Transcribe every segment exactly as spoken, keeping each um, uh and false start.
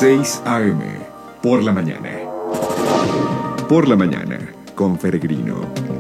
seis a eme, por la mañana. Por la mañana, con Peregrino.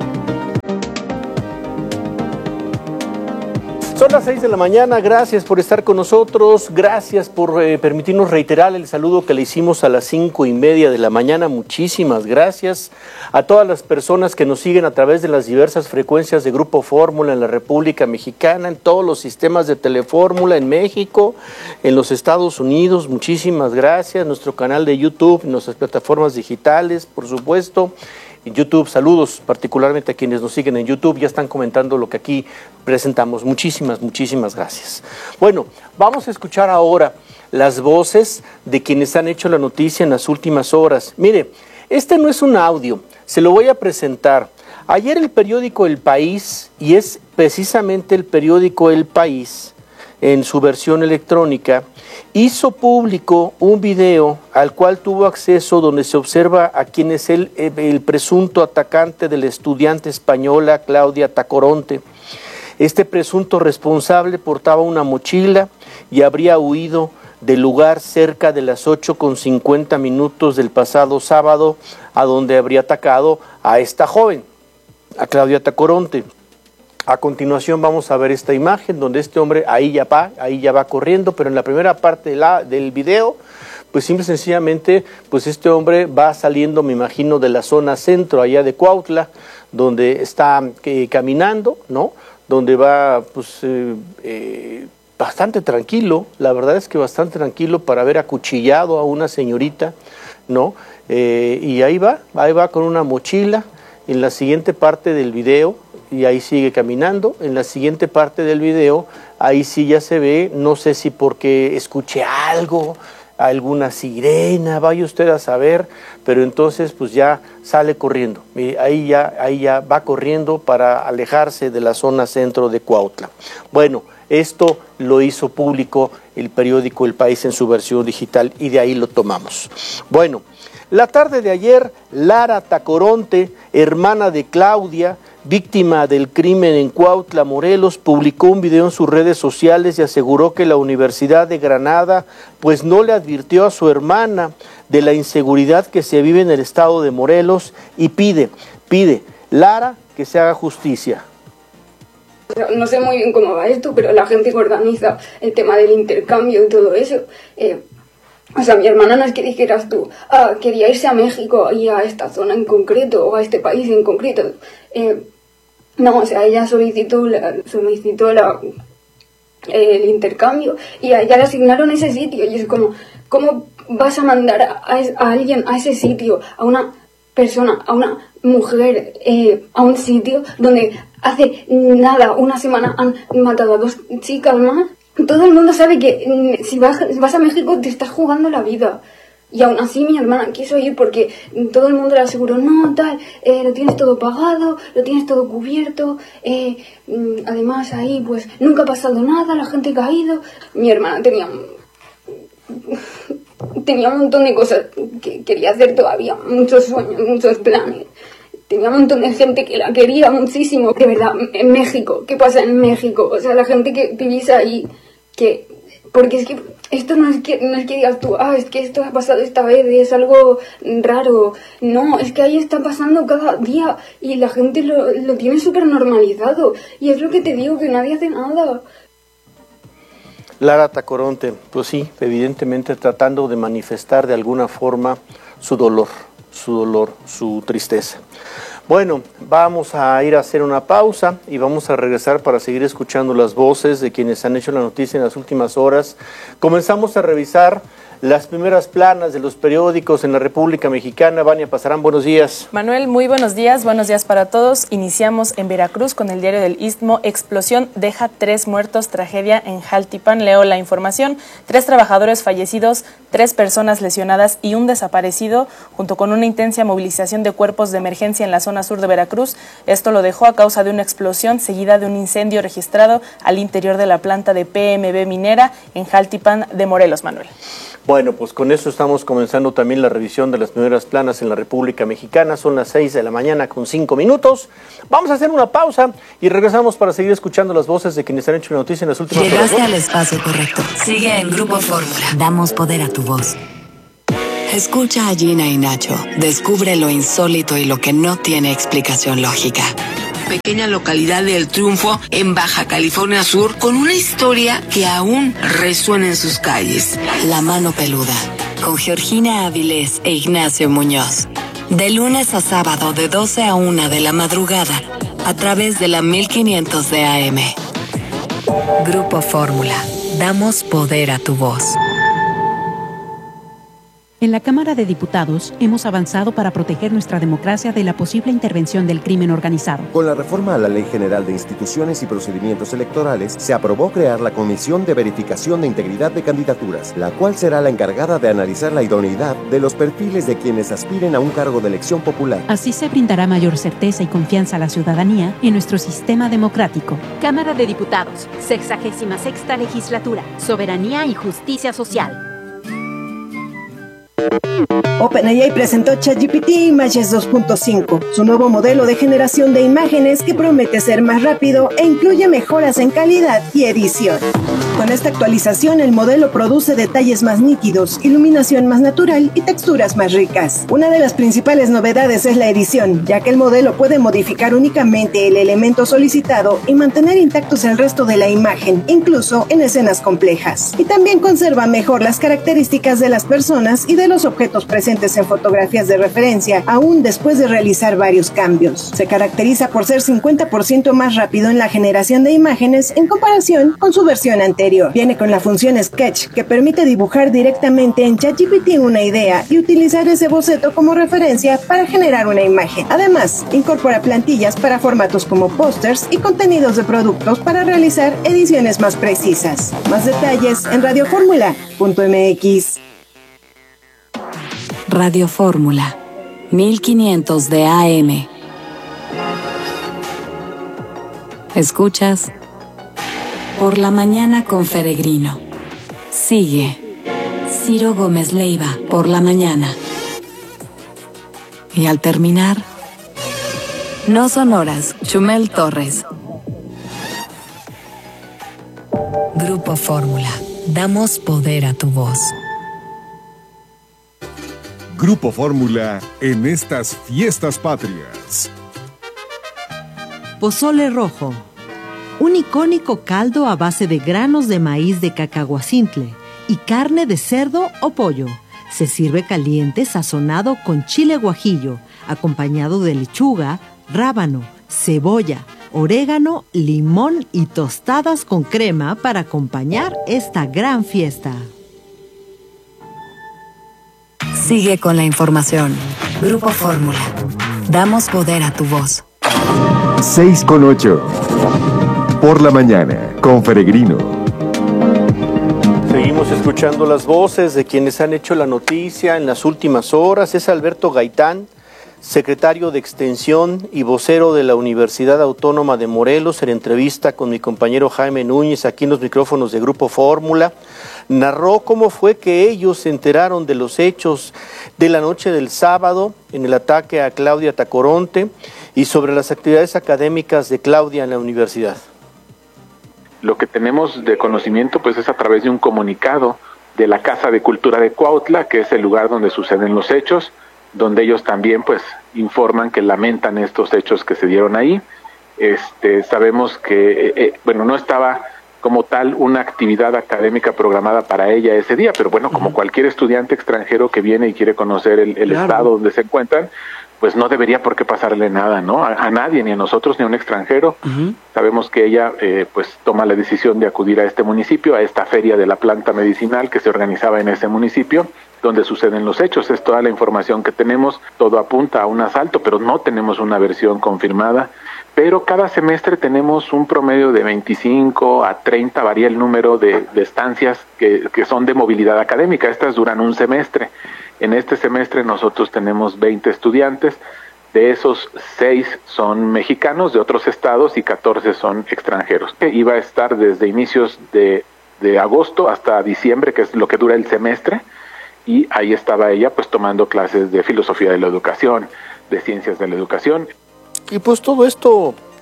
Son las seis de la mañana, gracias por estar con nosotros, gracias por eh, permitirnos reiterar el saludo que le hicimos a las cinco y media de la mañana. Muchísimas gracias a todas las personas que nos siguen a través de las diversas frecuencias de Grupo Fórmula en la República Mexicana, en todos los sistemas de Telefórmula en México, en los Estados Unidos. Muchísimas gracias, nuestro canal de YouTube, nuestras plataformas digitales, por supuesto. En YouTube, saludos particularmente a quienes nos siguen en YouTube, ya están comentando lo que aquí presentamos. Muchísimas, muchísimas gracias. Bueno, vamos a escuchar ahora las voces de quienes han hecho la noticia en las últimas horas. Mire, este no es un audio, se lo voy a presentar. Ayer el periódico El País, y es precisamente el periódico El País, en su versión electrónica, hizo público un video al cual tuvo acceso donde se observa a quien es el, el presunto atacante de la estudiante española Claudia Tacoronte. Este presunto responsable portaba una mochila y habría huido del lugar cerca de las ocho con cincuenta minutos del pasado sábado, a donde habría atacado a esta joven, a Claudia Tacoronte. A continuación vamos a ver esta imagen donde este hombre ahí ya va, ahí ya va corriendo, pero en la primera parte de la, del video, pues simple y sencillamente, pues este hombre va saliendo, me imagino, de la zona centro, allá de Cuautla, donde está eh, caminando, ¿no? Donde va, pues, eh, eh, bastante tranquilo, la verdad es que bastante tranquilo para haber acuchillado a una señorita, ¿no? Eh, y ahí va, ahí va con una mochila. En la siguiente parte del video, y ahí sigue caminando, en la siguiente parte del video, ahí sí ya se ve, no sé si porque escuché algo, alguna sirena, vaya usted a saber, pero entonces pues ya sale corriendo, ahí ya, ahí ya va corriendo para alejarse de la zona centro de Cuautla. Bueno, esto lo hizo público el periódico El País en su versión digital y de ahí lo tomamos. Bueno, la tarde de ayer, Lara Tacoronte, hermana de Claudia, víctima del crimen en Cuautla, Morelos, publicó un video en sus redes sociales y aseguró que la Universidad de Granada pues no le advirtió a su hermana de la inseguridad que se vive en el estado de Morelos y pide, pide, Lara, que se haga justicia. No sé muy bien cómo va esto, pero la gente que organiza el tema del intercambio y todo eso... Eh, O sea, mi hermana no es que dijeras tú, ah, quería irse a México y a esta zona en concreto o a este país en concreto. Eh, no, o sea, ella solicitó, la, solicitó la, eh, el intercambio y a ella le asignaron ese sitio. Y es como, ¿cómo vas a mandar a, a alguien a ese sitio, a una persona, a una mujer, eh, a un sitio donde hace nada, una semana han matado a dos chicas más? Todo el mundo sabe que si vas, vas a México te estás jugando la vida. Y aún así mi hermana quiso ir porque todo el mundo le aseguró, no, tal, eh, lo tienes todo pagado, lo tienes todo cubierto, eh, además ahí pues nunca ha pasado nada, la gente ha ido. Mi hermana tenía, tenía un montón de cosas que quería hacer todavía, muchos sueños, muchos planes. Tenía un montón de gente que la quería muchísimo, de verdad, en México. ¿Qué pasa en México? O sea, la gente que vivís ahí, que... Porque es que esto no es que, no es que digas tú, ah, es que esto ha pasado esta vez y es algo raro. No, es que ahí está pasando cada día y la gente lo, lo tiene súper normalizado. Y es lo que te digo, que nadie hace nada. Lara Tacoronte, pues sí, evidentemente tratando de manifestar de alguna forma su dolor, su dolor, su tristeza. Bueno, vamos a ir a hacer una pausa y vamos a regresar para seguir escuchando las voces de quienes han hecho la noticia en las últimas horas. Comenzamos a revisar las primeras planas de los periódicos en la República Mexicana. Vania Pasarán, buenos días. Manuel, muy buenos días, buenos días para todos. Iniciamos en Veracruz con el diario del Istmo. Explosión deja tres muertos, tragedia en Jaltipan. Leo la información. Tres trabajadores fallecidos, tres personas lesionadas y un desaparecido, junto con una intensa movilización de cuerpos de emergencia en la zona sur de Veracruz. Esto lo dejó a causa de una explosión seguida de un incendio registrado al interior de la planta de P M B Minera en Jaltipan de Morelos, Manuel. Bueno, pues con eso estamos comenzando también la revisión de las primeras planas en la República Mexicana. Son las seis de la mañana con cinco minutos. Vamos a hacer una pausa y regresamos para seguir escuchando las voces de quienes han hecho la noticia en las últimas horas. Llegaste al espacio correcto. Sigue en Grupo Fórmula. Damos poder a tu voz. Escucha a Gina y Nacho. Descubre lo insólito y lo que no tiene explicación lógica. Pequeña localidad de El Triunfo, en Baja California Sur, con una historia que aún resuena en sus calles. La mano peluda, con Georgina Avilés e Ignacio Muñoz. De lunes a sábado, de doce a una de la madrugada, a través de la mil quinientos de A M. Grupo Fórmula. Damos poder a tu voz. En la Cámara de Diputados hemos avanzado para proteger nuestra democracia de la posible intervención del crimen organizado. Con la reforma a la Ley General de Instituciones y Procedimientos Electorales, se aprobó crear la Comisión de Verificación de Integridad de Candidaturas, la cual será la encargada de analizar la idoneidad de los perfiles de quienes aspiren a un cargo de elección popular. Así se brindará mayor certeza y confianza a la ciudadanía en nuestro sistema democrático. Cámara de Diputados, sexagésima sexta legislatura, Soberanía y Justicia Social. OpenAI presentó ChatGPT Images dos punto cinco, su nuevo modelo de generación de imágenes que promete ser más rápido e incluye mejoras en calidad y edición. Con esta actualización, el modelo produce detalles más nítidos, iluminación más natural y texturas más ricas. Una de las principales novedades es la edición, ya que el modelo puede modificar únicamente el elemento solicitado y mantener intactos el resto de la imagen, incluso en escenas complejas. Y también conserva mejor las características de las personas y de los objetos presentes en fotografías de referencia, aún después de realizar varios cambios. Se caracteriza por ser cincuenta por ciento más rápido en la generación de imágenes en comparación con su versión anterior. Viene con la función Sketch, que permite dibujar directamente en ChatGPT una idea y utilizar ese boceto como referencia para generar una imagen. Además, incorpora plantillas para formatos como pósters y contenidos de productos para realizar ediciones más precisas. Más detalles en radio fórmula punto m x. Radio Fórmula, mil quinientos de A M. Escuchas Por la Mañana con Feregrino. Sigue Ciro Gómez Leiva, Por la Mañana. Y al terminar, No Sonoras, Chumel Torres. Grupo Fórmula, damos poder a tu voz. Grupo Fórmula en estas fiestas patrias. Pozole rojo. Un icónico caldo a base de granos de maíz de cacahuacintle y carne de cerdo o pollo. Se sirve caliente sazonado con chile guajillo, acompañado de lechuga, rábano, cebolla, orégano, limón y tostadas con crema para acompañar esta gran fiesta. Sigue con la información. Grupo Fórmula. Damos poder a tu voz. seis con ocho. Por la Mañana con Feregrino. Seguimos escuchando las voces de quienes han hecho la noticia en las últimas horas. Es Alberto Gaitán, secretario de Extensión y vocero de la Universidad Autónoma de Morelos, en entrevista con mi compañero Jaime Núñez aquí en los micrófonos de Grupo Fórmula. Narró cómo fue que ellos se enteraron de los hechos de la noche del sábado en el ataque a Claudia Tacoronte y sobre las actividades académicas de Claudia en la universidad. Lo que tenemos de conocimiento pues es a través de un comunicado de la Casa de Cultura de Cuautla, que es el lugar donde suceden los hechos, donde ellos también pues informan que lamentan estos hechos que se dieron ahí. Este, sabemos que, eh, eh, bueno, no estaba como tal una actividad académica programada para ella ese día, pero bueno, como uh-huh. cualquier estudiante extranjero que viene y quiere conocer el, el claro. estado donde se encuentran, pues no debería por qué pasarle nada, ¿no? A, a nadie, ni a nosotros, ni a un extranjero. Uh-huh. Sabemos que ella, eh, pues, toma la decisión de acudir a este municipio, a esta feria de la planta medicinal que se organizaba en ese municipio, donde suceden los hechos. Es toda la información que tenemos, todo apunta a un asalto, pero no tenemos una versión confirmada. Pero cada semestre tenemos un promedio de veinticinco a treinta, varía el número de, de estancias que, que son de movilidad académica. Estas duran un semestre. En este semestre nosotros tenemos veinte estudiantes, de esos seis son mexicanos de otros estados y catorce son extranjeros. Iba a estar desde inicios de, de agosto hasta diciembre, que es lo que dura el semestre, y ahí estaba ella pues tomando clases de filosofía de la educación, de ciencias de la educación. Y pues todo esto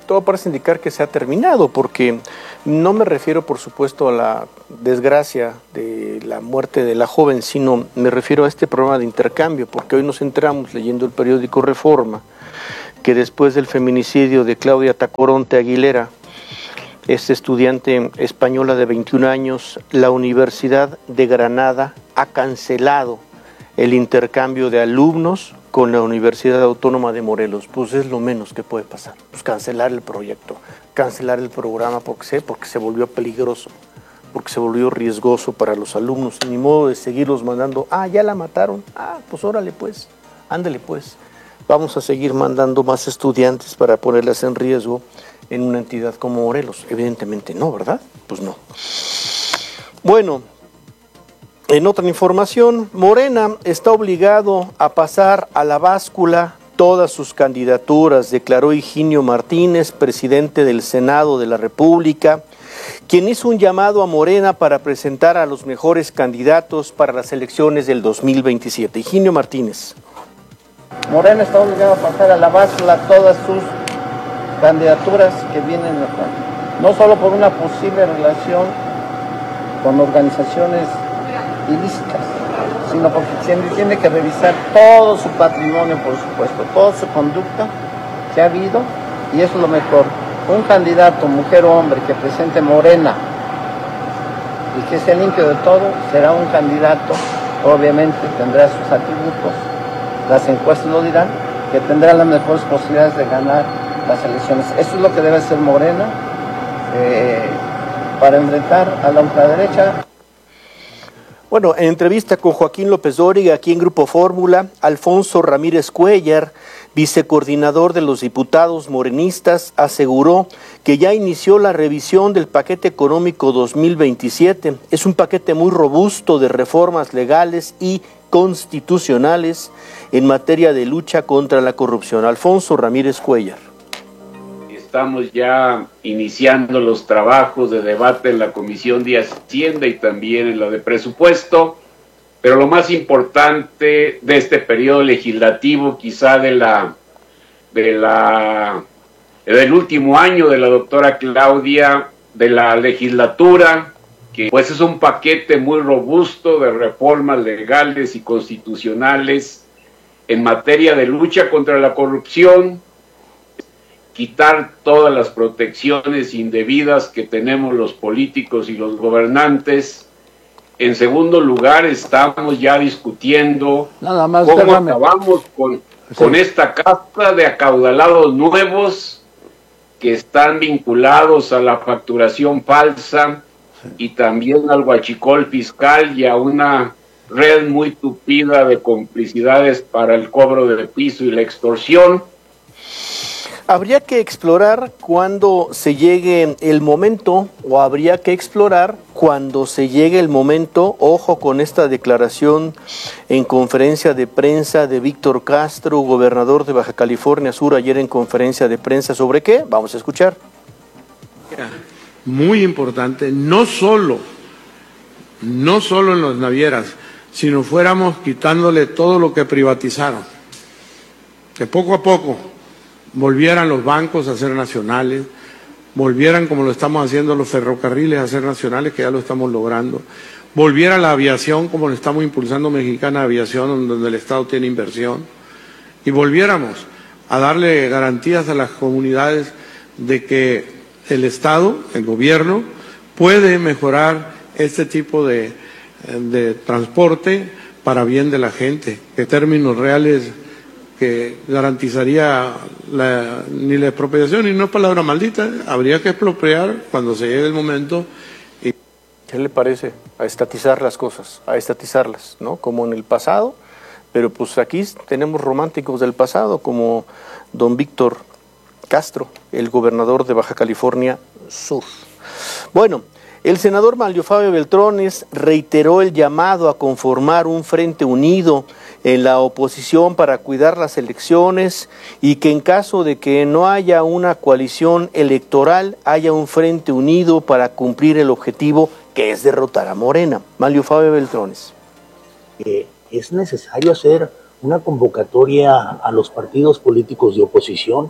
todo parece indicar que se ha terminado, porque no me refiero, por supuesto, a la desgracia de la muerte de la joven, sino me refiero a este programa de intercambio, porque hoy nos enteramos, leyendo el periódico Reforma, que después del feminicidio de Claudia Tacoronte Aguilera, esta estudiante española de veintiún años, la Universidad de Granada ha cancelado el intercambio de alumnos con la Universidad Autónoma de Morelos. Pues es lo menos que puede pasar, pues cancelar el proyecto, cancelar el programa, porque se, porque se volvió peligroso, porque se volvió riesgoso para los alumnos, ni modo de seguirlos mandando, ah, ya la mataron, ah, pues órale pues, ándale pues, vamos a seguir mandando más estudiantes para ponerlas en riesgo en una entidad como Morelos. Evidentemente no, ¿verdad? Pues no. Bueno, en otra información, Morena está obligado a pasar a la báscula todas sus candidaturas, declaró Higinio Martínez, presidente del Senado de la República, quien hizo un llamado a Morena para presentar a los mejores candidatos para las elecciones del dos mil veintisiete. Higinio Martínez. Morena está obligado a pasar a la báscula todas sus candidaturas que vienen, no solo por una posible relación con organizaciones ilícitas, sino porque tiene, tiene que revisar todo su patrimonio, por supuesto, toda su conducta que ha habido, y eso es lo mejor. Un candidato, mujer o hombre, que presente Morena y que sea limpio de todo, será un candidato, obviamente tendrá sus atributos, las encuestas lo dirán, que tendrá las mejores posibilidades de ganar las elecciones. Eso es lo que debe hacer Morena eh, para enfrentar a la ultraderecha. Bueno, en entrevista con Joaquín López Dóriga, aquí en Grupo Fórmula, Alfonso Ramírez Cuéllar, vicecoordinador de los diputados morenistas, aseguró que ya inició la revisión del paquete económico dos mil veintisiete. Es un paquete muy robusto de reformas legales y constitucionales en materia de lucha contra la corrupción. Alfonso Ramírez Cuéllar. Estamos ya iniciando los trabajos de debate en la Comisión de Hacienda y también en la de Presupuesto, pero lo más importante de este periodo legislativo, quizá de la, de la, del último año de la doctora Claudia, de la legislatura, que pues es un paquete muy robusto de reformas legales y constitucionales en materia de lucha contra la corrupción, quitar todas las protecciones indebidas que tenemos los políticos y los gobernantes. En segundo lugar, estamos ya discutiendo Nada más, cómo déjame. acabamos con, sí. con esta casta de acaudalados nuevos que están vinculados a la facturación falsa sí. y también al huachicol fiscal y a una red muy tupida de complicidades para el cobro de piso y la extorsión. Habría que explorar cuando se llegue el momento, o habría que explorar cuando se llegue el momento, ojo con esta declaración en conferencia de prensa de Víctor Castro, gobernador de Baja California Sur, ayer en conferencia de prensa, ¿sobre qué? Vamos a escuchar. Muy importante, no solo, no solo en las navieras, sino fuéramos quitándole todo lo que privatizaron, que poco a poco volvieran los bancos a ser nacionales, volvieran como lo estamos haciendo los ferrocarriles a ser nacionales, que ya lo estamos logrando, volviera la aviación como lo estamos impulsando Mexicana Aviación, donde el Estado tiene inversión, y volviéramos a darle garantías a las comunidades de que el Estado, el gobierno, puede mejorar este tipo de, de transporte para bien de la gente, que términos reales que garantizaría la, ni la expropiación, y no es palabra maldita, habría que expropiar cuando se llegue el momento. Y... ¿Qué le parece? A estatizar las cosas, a estatizarlas, ¿no? Como en el pasado, pero pues aquí tenemos románticos del pasado, como don Víctor Castro, el gobernador de Baja California Sur. Bueno, el senador Manlio Fabio Beltrones reiteró el llamado a conformar un frente unido en la oposición para cuidar las elecciones y que en caso de que no haya una coalición electoral, haya un frente unido para cumplir el objetivo que es derrotar a Morena. Manlio Fabio Beltrones. Eh, es necesario hacer una convocatoria a los partidos políticos de oposición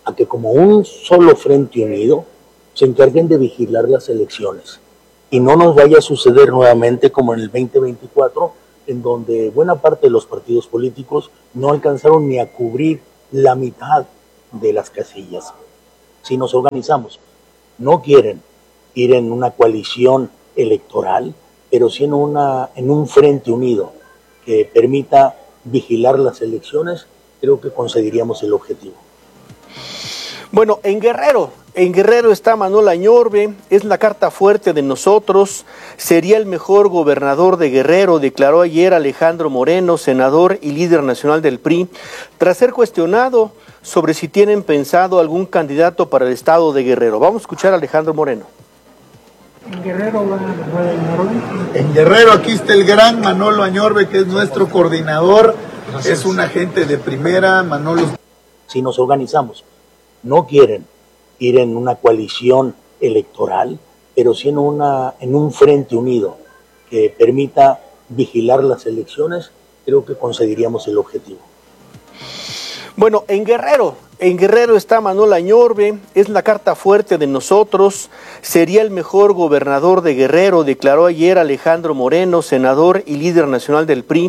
a que como un solo frente unido se encarguen de vigilar las elecciones y no nos vaya a suceder nuevamente como en el veinte veinticuatro, en donde buena parte de los partidos políticos no alcanzaron ni a cubrir la mitad de las casillas. Si nos organizamos, no quieren ir en una coalición electoral, pero sí en, una, en un frente unido que permita vigilar las elecciones, creo que conseguiríamos el objetivo. Bueno, en Guerrero, en Guerrero está Manuel Añorbe, es la carta fuerte de nosotros, sería el mejor gobernador de Guerrero, declaró ayer Alejandro Moreno, senador y líder nacional del P R I, tras ser cuestionado sobre si tienen pensado algún candidato para el estado de Guerrero. Vamos a escuchar a Alejandro Moreno. En Guerrero va Manuel Añorbe. En Guerrero aquí está el gran Manolo Añorbe, que es nuestro coordinador. Gracias. Es un agente de primera, Manolo. Si nos organizamos, no quieren ir en una coalición electoral, pero sí en, una, en un frente unido que permita vigilar las elecciones, creo que conseguiríamos el objetivo. Bueno, en Guerrero, en Guerrero está Manuel Añorbe, es la carta fuerte de nosotros, sería el mejor gobernador de Guerrero, declaró ayer Alejandro Moreno, senador y líder nacional del P R I,